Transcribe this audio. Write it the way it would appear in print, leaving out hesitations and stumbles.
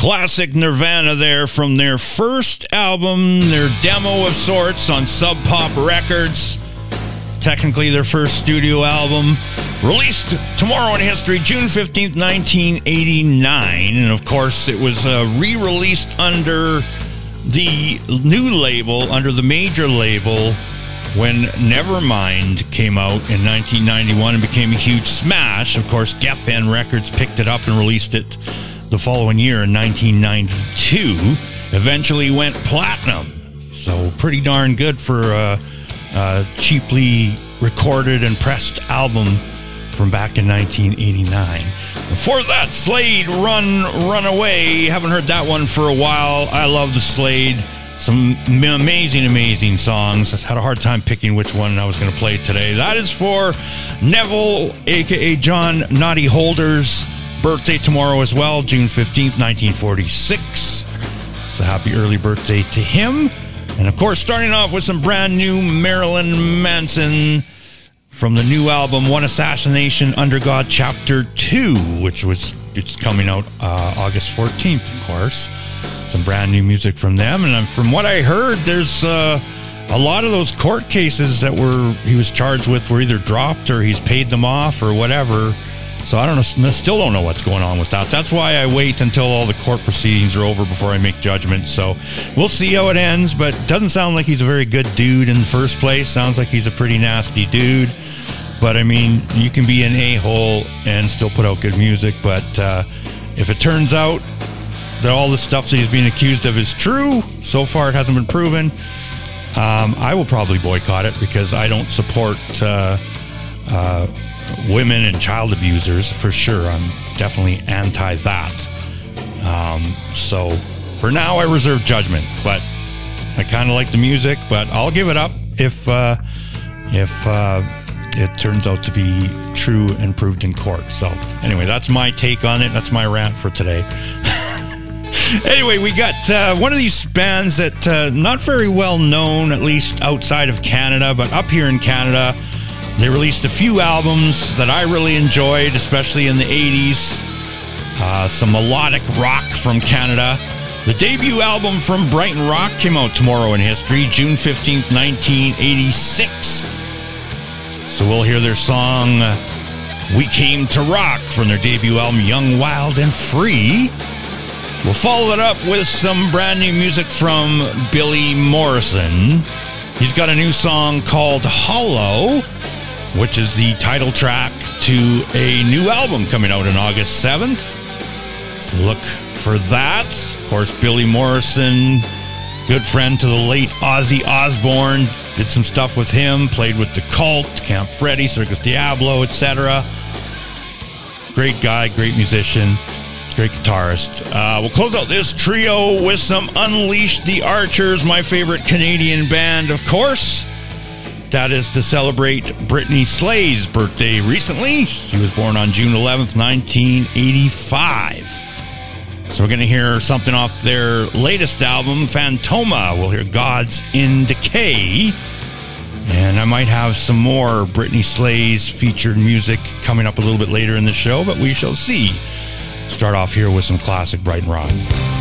Classic Nirvana there from their first album, their demo of sorts on Sub Pop Records. Technically their first studio album. Released tomorrow in history, June 15th, 1989. And of course, it was re-released under the new label, under the major label, when Nevermind came out in 1991 and became a huge smash. Of course, Geffen Records picked it up and released it the following year in 1992. Eventually went platinum. So pretty darn good for a cheaply recorded and pressed album from back in 1989. Before that, Slade, Run Away. Haven't heard that one for a while. I love the Slade. Some amazing songs. I had a hard time picking which one I was going to play today. That is for Neville, a.k.a. John Naughty Holder's birthday tomorrow as well, June 15th, 1946. So happy early birthday to him. And of course, starting off with some brand new Marilyn Manson from the new album, One Assassination Under God Chapter 2, it's coming out August 14th, of course. Some brand new music from them. And from what I heard, there's a lot of those court cases that he was charged with were either dropped or he's paid them off or whatever. So I don't know, still don't know what's going on with that. That's why I wait until all the court proceedings are over before I make judgments. So we'll see how it ends, but it doesn't sound like he's a very good dude in the first place. Sounds like he's a pretty nasty dude. But I mean, you can be an a-hole and still put out good music. But if it turns out that all the stuff that he's being accused of is true, so far it hasn't been proven, I will probably boycott it because I don't support women and child abusers for sure. I'm definitely anti that. So for now, I reserve judgment, but I kind of like the music, but I'll give it up if it turns out to be true and proved in court. So anyway, that's my take on it. That's my rant for today. Anyway, we got one of these bands that not very well known, at least outside of Canada, but up here in Canada, they released a few albums that I really enjoyed, especially in the 80s. Some melodic rock from Canada. The debut album from Brighton Rock came out tomorrow in history, June 15th, 1986. So we'll hear their song, We Came to Rock, from their debut album, Young, Wild, and Free. We'll follow it up with some brand new music from Billy Morrison. He's got a new song called Hollow, which is the title track to a new album coming out on August 7th. So look for that. Of course, Billy Morrison, good friend to the late Ozzy Osbourne, did some stuff with him, played with The Cult, Camp Freddy, Circus Diablo, etc. Great guy, great musician, great guitarist. We'll close out this trio with some Unleash the Archers, my favorite Canadian band, of course. That is to celebrate Brittany Slay's birthday recently. She was born on June 11th, 1985. So we're going to hear something off their latest album, Phantoma. We'll hear Gods in Decay. And I might have some more Brittany Slay's featured music coming up a little bit later in the show, but we shall see. Start off here with some classic Brighton rock.